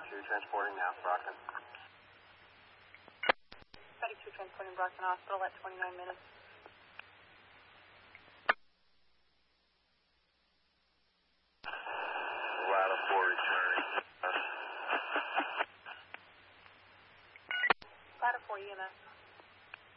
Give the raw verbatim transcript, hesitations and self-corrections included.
two, transporting now, Brockton. Ladder two, transporting Brockton Hospital at twenty-nine minutes. Ladder four, returning. Ladder four, E M S.